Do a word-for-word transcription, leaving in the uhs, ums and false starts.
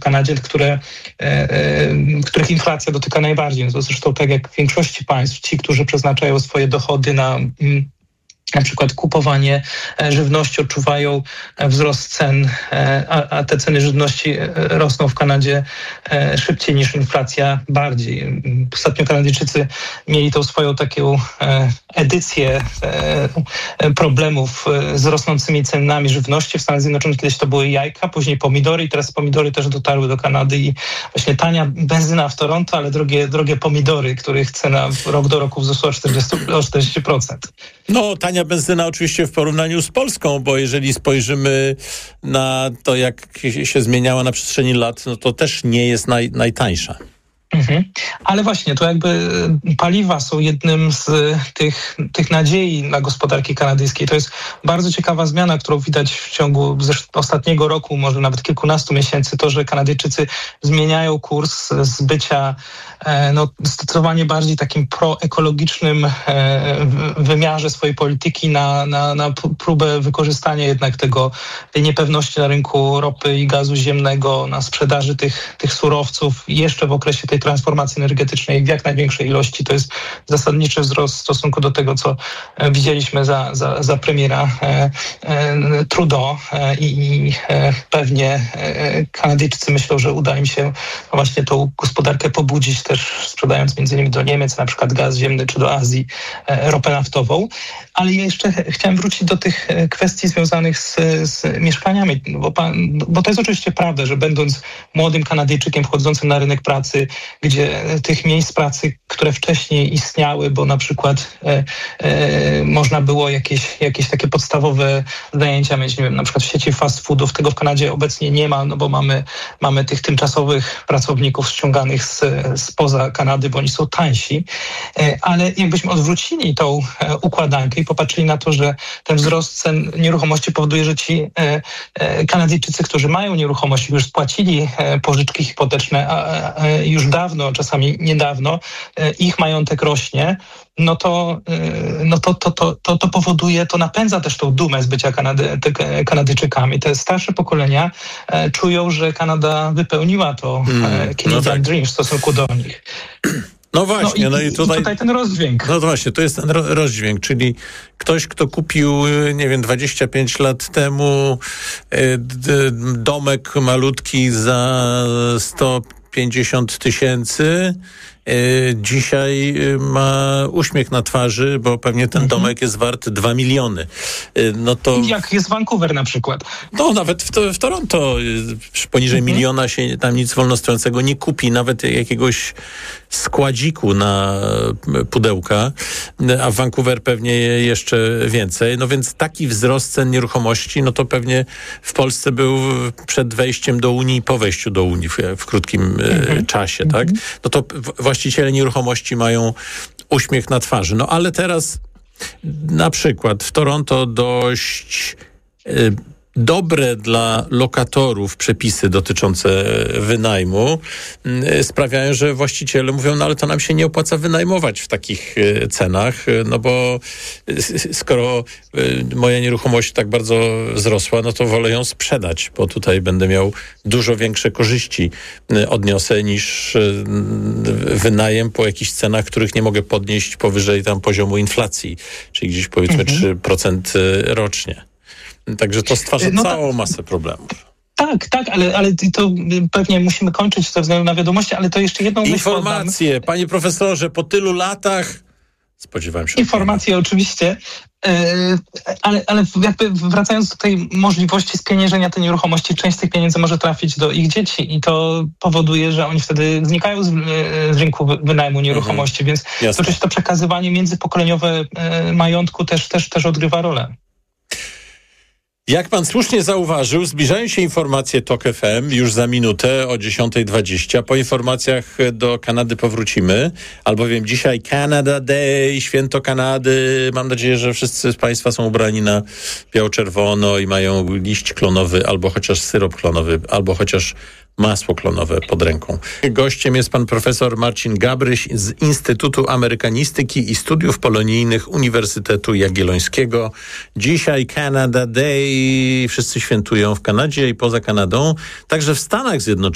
Kanadzie, które, e, których inflacja dotyka najbardziej. No to zresztą tak jak w większości państw, ci, którzy przeznaczają swoje dochody na na przykład kupowanie żywności, odczuwają wzrost cen, a, a te ceny żywności rosną w Kanadzie szybciej niż inflacja bardziej. Ostatnio Kanadyjczycy mieli tą swoją taką edycję problemów z rosnącymi cenami żywności. W Stanach Zjednoczonych kiedyś to były jajka, później pomidory i teraz pomidory też dotarły do Kanady i właśnie tania benzyna w Toronto, ale drogie, drogie pomidory, których cena rok do roku wzrosła o czterdzieści procent. No, tania benzyna oczywiście w porównaniu z Polską, bo jeżeli spojrzymy na to, jak się zmieniała na przestrzeni lat, no to też nie jest naj, najtańsza. Mhm. Ale właśnie, to jakby paliwa są jednym z tych, tych nadziei na gospodarki kanadyjskiej. To jest bardzo ciekawa zmiana, którą widać w ciągu ostatniego roku, może nawet kilkunastu miesięcy, to, że Kanadyjczycy zmieniają kurs z bycia no, zdecydowanie bardziej takim proekologicznym wymiarze swojej polityki na, na, na próbę wykorzystania jednak tego, tej niepewności na rynku ropy i gazu ziemnego, na sprzedaży tych, tych surowców jeszcze w okresie tej transformacji energetycznej w jak największej ilości. To jest zasadniczy wzrost w stosunku do tego, co widzieliśmy za, za, za premiera e, e, Trudeau e, i e, pewnie e, Kanadyjczycy myślą, że uda im się właśnie tą gospodarkę pobudzić, też sprzedając między innymi do Niemiec na przykład gaz ziemny, czy do Azji e, ropę naftową. Ale ja jeszcze chciałem wrócić do tych kwestii związanych z, z mieszkaniami, bo, pan, bo to jest oczywiście prawda, że będąc młodym Kanadyjczykiem wchodzącym na rynek pracy, gdzie tych miejsc pracy, które wcześniej istniały, bo na przykład e, e, można było jakieś, jakieś takie podstawowe zajęcia mieć, nie wiem, na przykład w sieci fast foodów, tego w Kanadzie obecnie nie ma, no bo mamy, mamy tych tymczasowych pracowników ściąganych z, spoza Kanady, bo oni są tańsi, e, ale jakbyśmy odwrócili tą e, układankę i popatrzyli na to, że ten wzrost cen nieruchomości powoduje, że ci e, e, Kanadyjczycy, którzy mają nieruchomości, już spłacili e, pożyczki hipoteczne, a, a, już dawno, czasami niedawno, ich majątek rośnie, no to, no to, to, to, to, to powoduje, to napędza też tą dumę z bycia Kanady, Kanadyjczykami. Te starsze pokolenia czują, że Kanada wypełniła to mm, Canadian no tak. Dream w stosunku do nich. No właśnie, no i, no i, tutaj, i tutaj ten rozdźwięk. No właśnie, to jest ten ro- rozdźwięk, czyli ktoś, kto kupił, nie wiem, dwadzieścia pięć lat temu y, d, domek malutki za sto pięćdziesiąt tysięcy, y, dzisiaj ma uśmiech na twarzy, bo pewnie ten mhm. domek jest wart dwa miliony. Y, no to... Jak jest Vancouver na przykład. No nawet w, to, w Toronto y, poniżej mhm. miliona się tam nic wolnostojącego nie kupi, nawet jakiegoś składziku na pudełka, a w Vancouver pewnie jeszcze więcej. No więc taki wzrost cen nieruchomości, no to pewnie w Polsce był przed wejściem do Unii i po wejściu do Unii w, w krótkim mm-hmm. czasie, tak? No to właściciele nieruchomości mają uśmiech na twarzy. No ale teraz na przykład w Toronto dość y, dobre dla lokatorów przepisy dotyczące wynajmu y, sprawiają, że właściciele mówią, no ale to nam się nie opłaca wynajmować w takich y, cenach, y, no bo y, skoro y, moja nieruchomość tak bardzo wzrosła, no to wolę ją sprzedać, bo tutaj będę miał dużo większe korzyści y, odniosę niż y, wynajem po jakichś cenach, których nie mogę podnieść powyżej tam poziomu inflacji, czyli gdzieś powiedzmy mhm. trzy procent rocznie. Także to stwarza no całą tak. masę problemów. Tak, tak, ale, ale to pewnie musimy kończyć ze względu na wiadomości, ale to jeszcze jedną myśl Informacje, oddam. Panie profesorze, po tylu latach spodziewałem się... Informacje oczywiście, yy, ale, ale jakby wracając do tej możliwości spieniężenia tej nieruchomości, część z tych pieniędzy może trafić do ich dzieci i to powoduje, że oni wtedy znikają z, z rynku wynajmu nieruchomości, mhm. więc to, to przekazywanie międzypokoleniowe yy, majątku też, też, też odgrywa rolę. Jak pan słusznie zauważył, zbliżają się informacje Tok F M już za minutę o dziesiąta dwadzieścia. Po informacjach do Kanady powrócimy, albowiem dzisiaj Canada Day, święto Kanady. Mam nadzieję, że wszyscy z państwa są ubrani na biało-czerwono i mają liść klonowy, albo chociaż syrop klonowy, albo chociaż masło klonowe pod ręką. Gościem jest pan profesor Marcin Gabryś z Instytutu Amerykanistyki i Studiów Polonijnych Uniwersytetu Jagiellońskiego. Dzisiaj Canada Day. Wszyscy świętują w Kanadzie i poza Kanadą, także w Stanach Zjednoczonych.